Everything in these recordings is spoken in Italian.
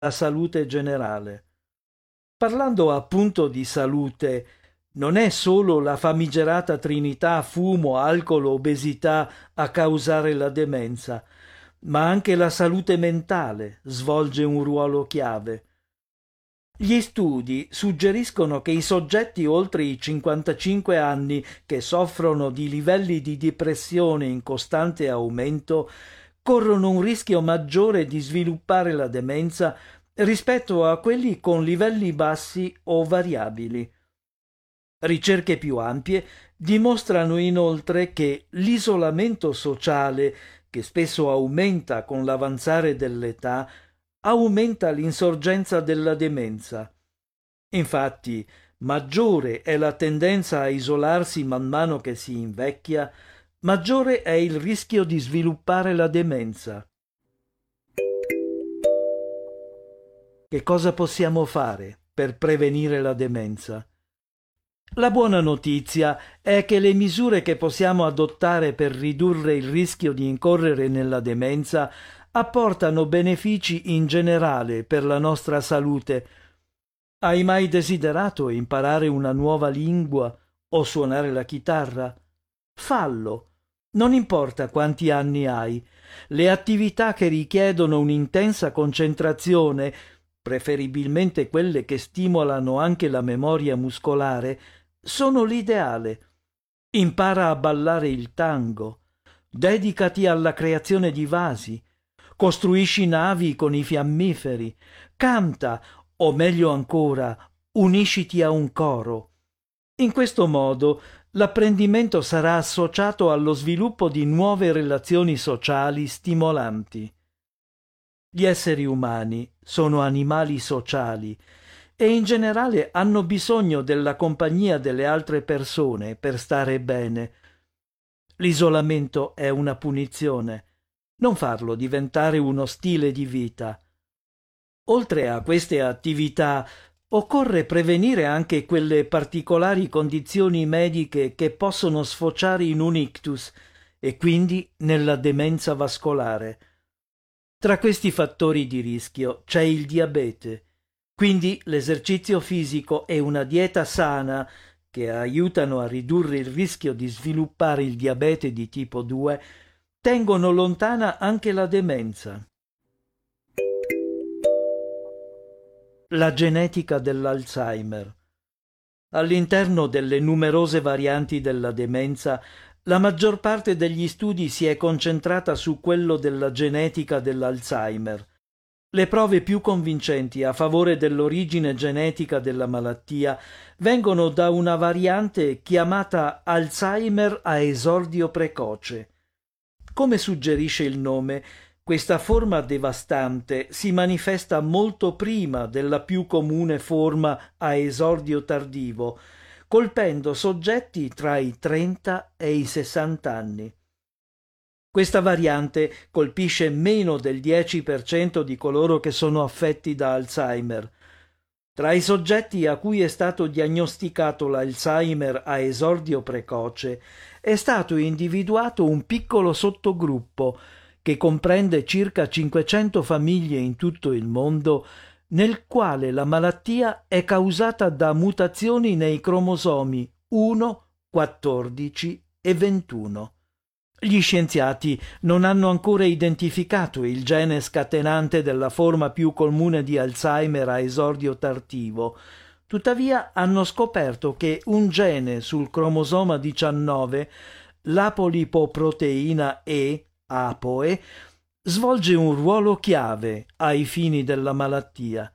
la salute generale. Parlando appunto di salute, non è solo la famigerata trinità fumo, alcol, obesità a causare la demenza, ma anche la salute mentale svolge un ruolo chiave. Gli studi suggeriscono che i soggetti oltre i 55 anni che soffrono di livelli di depressione in costante aumento corrono un rischio maggiore di sviluppare la demenza rispetto a quelli con livelli bassi o variabili. Ricerche più ampie dimostrano inoltre che l'isolamento sociale, che spesso aumenta con l'avanzare dell'età, aumenta l'insorgenza della demenza. Infatti, maggiore è la tendenza a isolarsi man mano che si invecchia, maggiore è il rischio di sviluppare la demenza. Che cosa possiamo fare per prevenire la demenza? La buona notizia è che le misure che possiamo adottare per ridurre il rischio di incorrere nella demenza apportano benefici in generale per la nostra salute. Hai mai desiderato imparare una nuova lingua o suonare la chitarra? Fallo. Non importa quanti anni hai. Le attività che richiedono un'intensa concentrazione, preferibilmente quelle che stimolano anche la memoria muscolare, sono l'ideale. Impara a ballare il tango, dedicati alla creazione di vasi, costruisci navi con i fiammiferi, canta o meglio ancora, unisciti a un coro. In questo modo l'apprendimento sarà associato allo sviluppo di nuove relazioni sociali stimolanti. Gli esseri umani sono animali sociali e in generale hanno bisogno della compagnia delle altre persone per stare bene. L'isolamento è una punizione. Non farlo diventare uno stile di vita. Oltre a queste attività, occorre prevenire anche quelle particolari condizioni mediche che possono sfociare in un ictus e quindi nella demenza vascolare. Tra questi fattori di rischio c'è il diabete, quindi l'esercizio fisico e una dieta sana che aiutano a ridurre il rischio di sviluppare il diabete di tipo 2 tengono lontana anche la demenza. La genetica dell'Alzheimer. All'interno delle numerose varianti della demenza, la maggior parte degli studi si è concentrata su quello della genetica dell'Alzheimer. Le prove più convincenti a favore dell'origine genetica della malattia vengono da una variante chiamata Alzheimer a esordio precoce. Come suggerisce il nome, questa forma devastante si manifesta molto prima della più comune forma a esordio tardivo, colpendo soggetti tra i 30 e i 60 anni. Questa variante colpisce meno del 10% di coloro che sono affetti da Alzheimer. Tra i soggetti a cui è stato diagnosticato l'Alzheimer a esordio precoce è stato individuato un piccolo sottogruppo che comprende circa 500 famiglie in tutto il mondo, nel quale la malattia è causata da mutazioni nei cromosomi 1, 14 e 21. Gli scienziati non hanno ancora identificato il gene scatenante della forma più comune di Alzheimer a esordio tardivo. Tuttavia hanno scoperto che un gene sul cromosoma 19, l'apolipoproteina E, ApoE, svolge un ruolo chiave ai fini della malattia.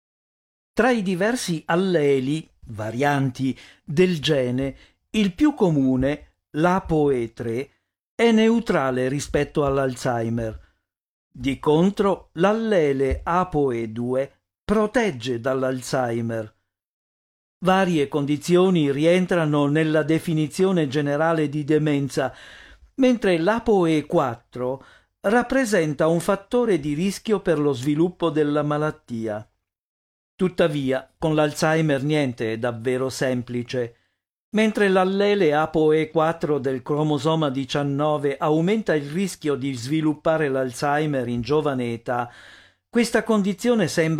Tra i diversi alleli, varianti, del gene, il più comune, l'ApoE3, è neutrale rispetto all'Alzheimer. Di contro, l'allele ApoE2 protegge dall'Alzheimer. Varie condizioni rientrano nella definizione generale di demenza, mentre l'ApoE4 rappresenta un fattore di rischio per lo sviluppo della malattia. Tuttavia, con l'Alzheimer niente è davvero semplice. Mentre l'allele ApoE4 del cromosoma 19 aumenta il rischio di sviluppare l'Alzheimer in giovane età, Questa condizione sembra